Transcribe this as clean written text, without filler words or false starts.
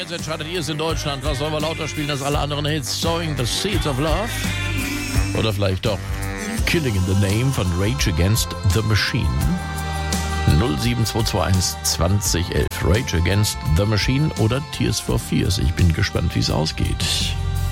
jetzt entscheidet ihr es in Deutschland. Was sollen wir lauter spielen als alle anderen Hits? Sowing the Seeds of Love? Oder vielleicht doch Killing in the Name von Rage Against the Machine? 07221 2011. Rage Against the Machine oder Tears for Fears. Ich bin gespannt, wie es ausgeht.